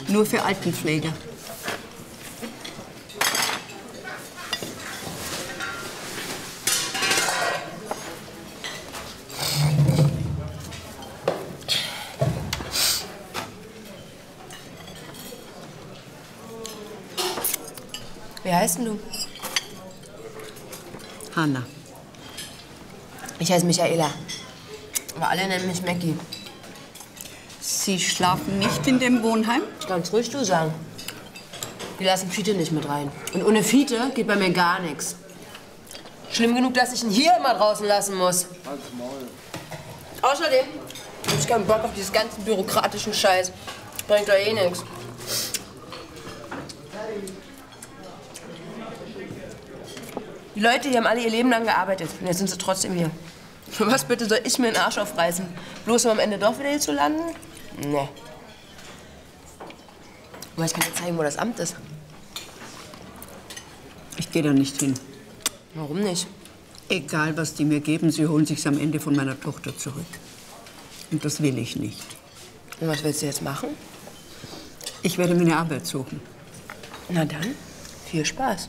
Nur für Altenpflege. Wie heißt denn du? Hanna. Ich heiße Michaela. Aber alle nennen mich Mackie. Sie schlafen nicht in dem Wohnheim? Ich kann's ruhig du sagen. Die lassen Fiete nicht mit rein. Und ohne Fiete geht bei mir gar nichts. Schlimm genug, dass ich ihn hier immer draußen lassen muss. Halt's Maul. Außerdem hab ich keinen Bock auf diesen ganzen bürokratischen Scheiß. Bringt doch eh nichts. Die Leute hier haben alle ihr Leben lang gearbeitet. Und jetzt sind sie trotzdem hier. Für was bitte soll ich mir den Arsch aufreißen? Bloß um am Ende doch wieder hier zu landen? Nee. Aber ich kann dir zeigen, wo das Amt ist. Ich gehe da nicht hin. Warum nicht? Egal, was die mir geben, sie holen sich's am Ende von meiner Tochter zurück. Und das will ich nicht. Und was willst du jetzt machen? Ich werde mir eine Arbeit suchen. Na dann, viel Spaß.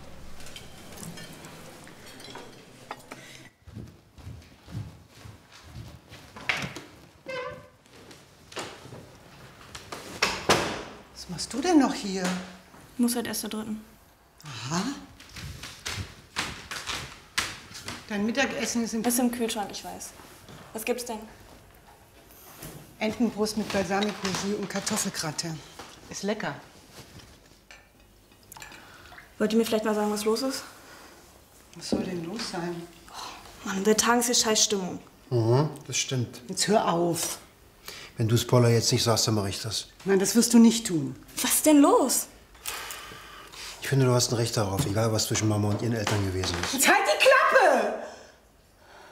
Was machst du denn noch hier? Muss halt erst da drücken. Aha. Dein Mittagessen ist Ist im Kühlschrank, ich weiß. Was gibt's denn? Entenbrust mit Balsamico-Jus und Kartoffelgratin. Ist lecker. Wollt ihr mir vielleicht mal sagen, was los ist? Was soll denn los sein? Mann, der Tag ist hier scheiß Stimmung. Mhm, das stimmt. Jetzt hör auf. Wenn du es Paula jetzt nicht sagst, dann mache ich das. Nein, das wirst du nicht tun. Was ist denn los? Ich finde, du hast ein Recht darauf, egal was zwischen Mama und ihren Eltern gewesen ist. Jetzt halt die Klappe!